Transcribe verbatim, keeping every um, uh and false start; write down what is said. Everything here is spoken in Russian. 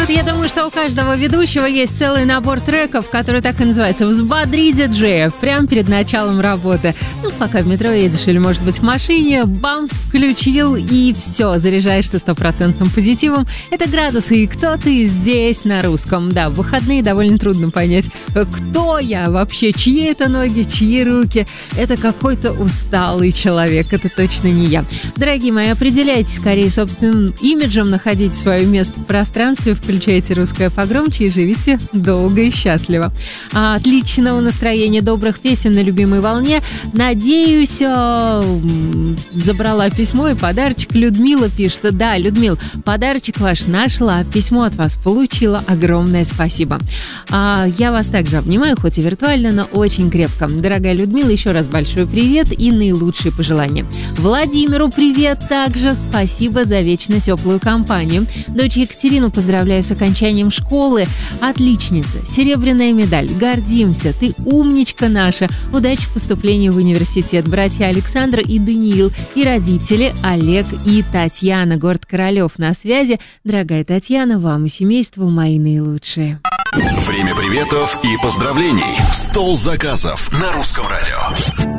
Вот я думаю, что у каждого ведущего есть целый набор треков, который так и называется «Взбодри диджея» прямо перед началом работы. Ну, пока в метро едешь или, может быть, в машине, бамс, включил, и все, заряжаешься стопроцентным позитивом. Это «Градусы» и «Кто ты здесь» на русском. Да, в выходные довольно трудно понять, кто я вообще, чьи это ноги, чьи руки. Это какой-то усталый человек, это точно не я. Дорогие мои, определяйтесь скорее собственным имиджем, находите свое место в пространстве, включайте «Русское» погромче и живите долго и счастливо. А, отличного настроения, добрых песен на любимой волне. Надеюсь, а, забрала письмо и подарочек. Людмила пишет. Да, Людмил, подарочек ваш нашла, письмо от вас получила. Огромное спасибо. А, я вас также обнимаю, хоть и виртуально, но очень крепко. Дорогая Людмила, еще раз большой привет и наилучшие пожелания. Владимиру привет также. Спасибо за вечно теплую компанию. Дочь Екатерину поздравляю с окончанием школы. Отличница, серебряная медаль. Гордимся. Ты умничка наша. Удачи в поступлении в университет. Братья Александр и Даниил. И родители Олег и Татьяна. Город Королев на связи. Дорогая Татьяна, вам и семейству мои наилучшие. Время приветов и поздравлений. Стол заказов на Русском радио.